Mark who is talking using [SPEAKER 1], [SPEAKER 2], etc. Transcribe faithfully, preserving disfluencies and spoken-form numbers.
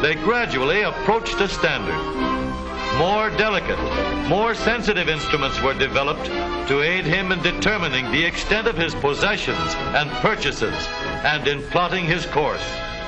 [SPEAKER 1] they gradually approached a standard. More delicate, more sensitive instruments were developed to aid him in determining the extent of his possessions and purchases and in plotting his course.